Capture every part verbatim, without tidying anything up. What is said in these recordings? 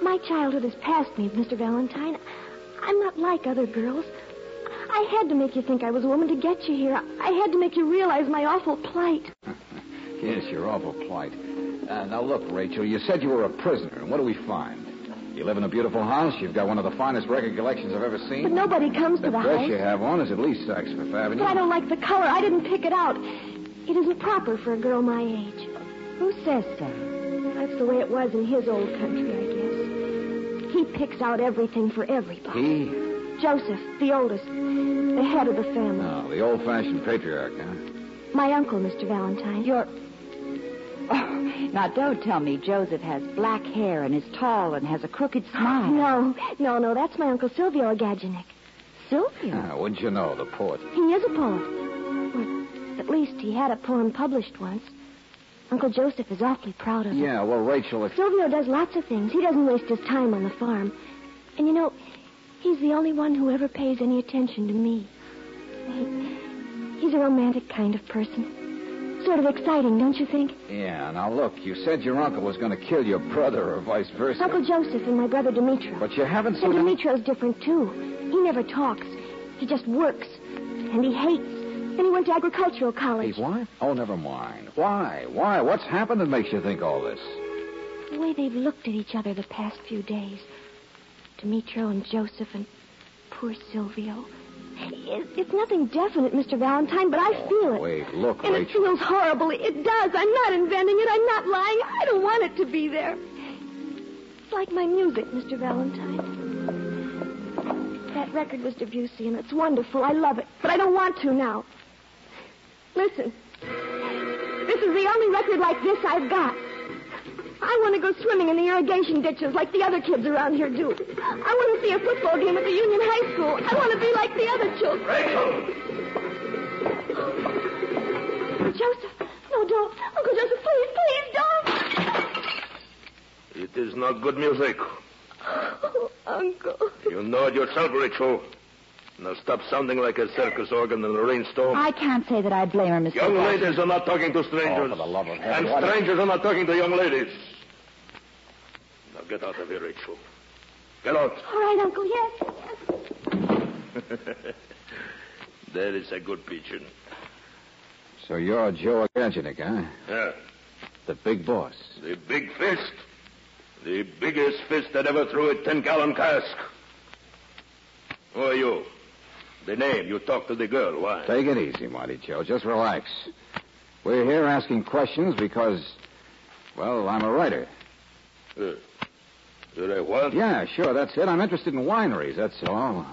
My childhood has passed me, Mister Valentine. I'm not like other girls. I had to make you think I was a woman to get you here. I had to make you realize my awful plight. Yes, your awful plight. Uh, now, look, Rachel, you said you were a prisoner, and what do we find? You live in a beautiful house. You've got one of the finest record collections I've ever seen. But nobody comes to the The dress house. you have on is at least Saks Fifth Avenue. But I don't like the color. I didn't pick it out. It isn't proper for a girl my age. Who says so? That's the way it was in his old country, I guess. He picks out everything for everybody. He? Joseph, the oldest, the head of the family. Oh, the old-fashioned patriarch, huh? My uncle, Mister Valentine. You're... Oh, now, don't tell me Joseph has black hair and is tall and has a crooked smile. No, no, no, that's my Uncle Silvio Agaginik. Silvio? Ah, wouldn't you know, the poet. He is a poet. Well, at least he had a poem published once. Uncle Joseph is awfully proud of it. Yeah, well, Rachel, if... Silvio does lots of things. He doesn't waste his time on the farm. And, you know, he's the only one who ever pays any attention to me. He, he's a romantic kind of person. Sort of exciting, don't you think? Yeah, now look, you said your uncle was going to kill your brother or vice versa. Uncle Joseph and my brother Dimitro. But you haven't And seen him... Dimitro's different, too. He never talks. He just works. And he hates. Then he went to agricultural college. He what? Oh, never mind. Why? Why? What's happened that makes you think all this? The way they've looked at each other the past few days. Dimitro and Joseph and poor Silvio. It, it's nothing definite, Mister Valentine, but I Oh, feel it. wait, look, And Rachel. it feels horrible. It does. I'm not inventing it. I'm not lying. I don't want it to be there. It's like my music, Mister Valentine. That record was Debussy, and it's wonderful. I love it. But I don't want to now. Listen. This is the only record like this I've got. I want to go swimming in the irrigation ditches like the other kids around here do. I want to see a football game at the Union High School. I want to be like the other children. Rachel! Joseph, no, don't. Uncle Joseph, please, please, don't. It is not good music. Oh, Uncle. You know it yourself, Rachel. Now stop sounding like a circus organ in a rainstorm. I can't say that I blame her, Mister Young Watson. ladies are not talking to strangers. Oh, for the love of heaven, And what- strangers are not talking to young ladies. Now get out of here, Rachel. Get out. All right, Uncle, yes. There is a good pigeon. So you're Joe Agaginik, huh? Yeah. The big boss. The big fist. The biggest fist that ever threw a ten-gallon cask. Who are you? The name. You talk to the girl. Why? Take it easy, Marty Joe. Just relax. We're here asking questions because, well, I'm a writer. Uh, you're a what? Yeah, sure, that's it. I'm interested in wineries, that's all.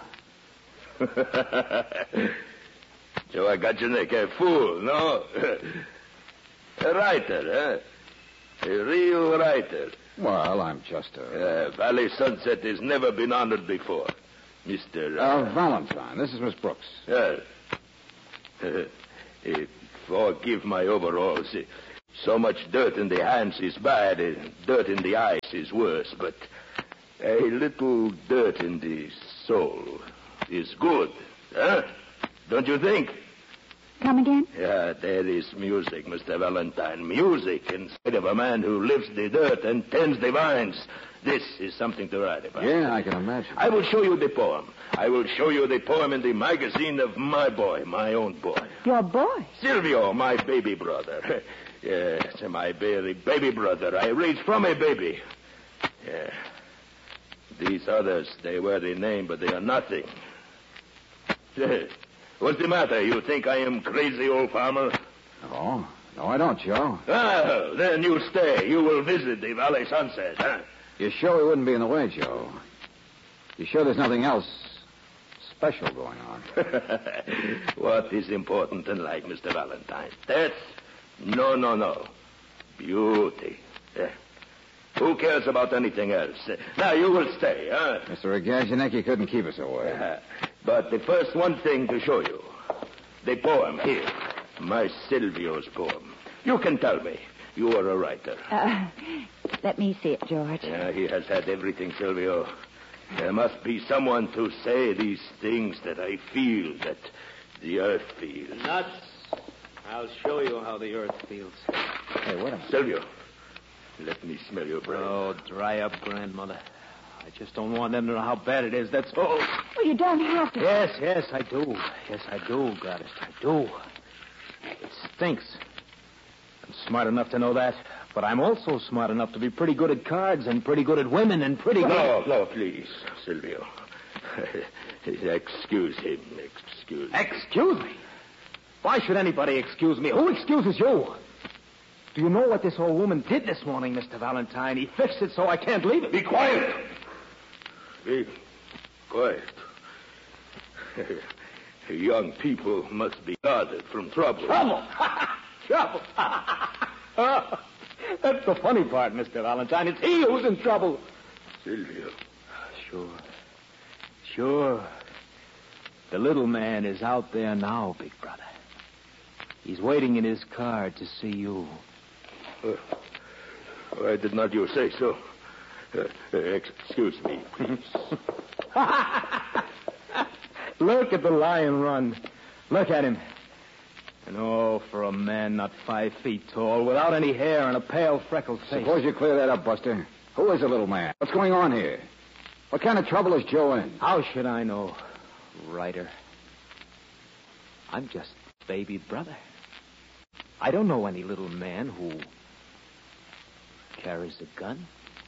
Joe Agaginik, a fool, no? A writer, huh? A real writer. Well, I'm just a... Uh, Valley Sunset has never been honored before. Mister Uh, Uh, Valentine. This is Miss Brooks. uh, uh, forgive my overalls. Uh, So much dirt in the hands is bad, and dirt in the eyes is worse, but a little dirt in the soul is good, huh? Don't you think? Come again? Yeah, there is music, Mister Valentine. Music inside of a man who lives the dirt and tends the vines. This is something to write about. Yeah, I can imagine. I will show you the poem. I will show you the poem in the magazine of my boy, my own boy. Your boy? Silvio, my baby brother. Yes, my very baby brother. I raised from a baby. Yeah. These others, they wear the name, but they are nothing. What's the matter? You think I am crazy, old farmer? No, no, I don't, Joe. Oh, then you stay. You will visit the Valley Sunset, huh? You sure we wouldn't be in the way, Joe? You sure there's nothing else special going on? What is important in life, Mister Valentine? Death? No, no, no. Beauty. Yeah. Who cares about anything else? Now, you will stay, huh? Mister Agaginik, you couldn't keep us away. Uh, but the first one thing to show you. The poem here. My Silvio's poem. You can tell me. You are a writer. Uh, let me see it, George. Yeah, he has had everything, Silvio. There must be someone to say these things that I feel, that the earth feels. Nuts. I'll show you how the earth feels. Hey, wait a minute. Silvio, let me smell your breath. Oh, dry up, grandmother. I just don't want them to know how bad it is, that's all. Well, you don't have to. Yes, yes, I do. Yes, I do, Gladys. I do. It stinks. I'm smart enough to know that, but I'm also smart enough to be pretty good at cards and pretty good at women and pretty good... No, no, please, Silvio. Excuse him. Excuse him. Excuse me? Why should anybody excuse me? Who excuses you? Do you know what this old woman did this morning, Mister Valentine? He fixed it so I can't leave it. Be quiet. Be quiet. Young people must be guarded from trouble. Trouble? Trouble? That's the funny part, Mister Valentine. It's he who's in trouble. Silvio. Sure. Sure. The little man is out there now, big brother. He's waiting in his car to see you. Uh, why did not you say so? Uh, uh, excuse me, please. Look at the lion run. Look at him. And oh, for a man not five feet tall, without any hair and a pale, freckled face. Suppose you clear that up, Buster. Who is the little man? What's going on here? What kind of trouble is Joe in? How should I know, Ryder? I'm just baby brother. I don't know any little man who carries a gun.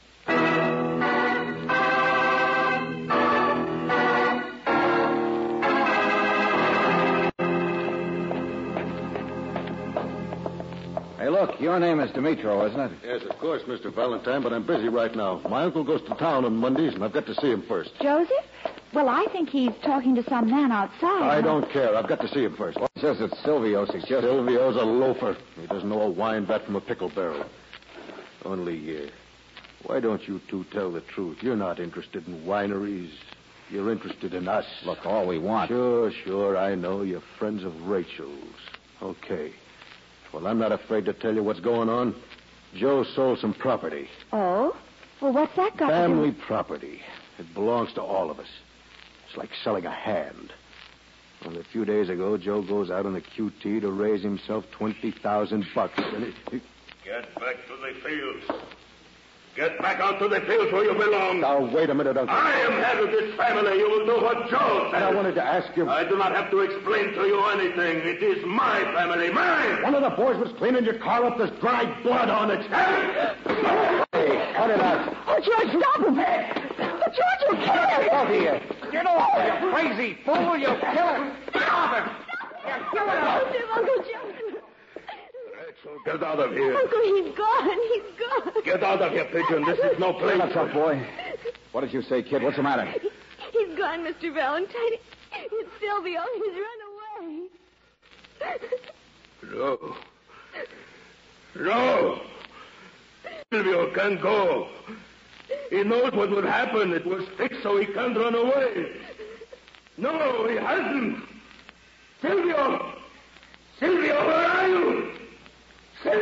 Hey, look, your name is Dimitro, isn't it? Yes, of course, Mister Valentine, but I'm busy right now. My uncle goes to town on Mondays, and I've got to see him first. Joseph? Well, I think he's talking to some man outside. I don't care. I've got to see him first. Well, it says that Silvio suggested... Silvio's a loafer. He doesn't know a wine vat from a pickle barrel. Only, uh, why don't you two tell the truth? You're not interested in wineries. You're interested in us. Look, all we want... Sure, sure, I know. You're friends of Rachel's. Okay. Well, I'm not afraid to tell you what's going on. Joe sold some property. Oh? Well, what's that got Family to do? property. It belongs to all of us. It's like selling a hand. Well, a few days ago, Joe goes out on the Q T to raise himself twenty thousand bucks. And he, he... Get back to the fields. Get back out to the fields where you belong. Now, wait a minute, Uncle. I am head of this family. You will do what Joe says. And I wanted to ask you... I do not have to explain to you anything. It is my family, mine. One of the boys was cleaning your car up. There's dried blood on it. Hey, cut it out. Oh, George, stop him. Oh, George, you'll kill him. Out here. Get off, you crazy fool! You kill him! Get off him! You kill him! Joseph, Uncle Joseph. Rachel, get out of here. Uncle, he's gone. He's gone. Get out of here, Pigeon. This is no place. What's up, boy? What did you say, kid? What's the matter? He's gone, Mister Valentine. It's Silvio. He's run away. No. No. Silvio can't go. He knows what would happen. It was fixed so he can't run away. No, he hasn't. Silvio! Silvio, where are you?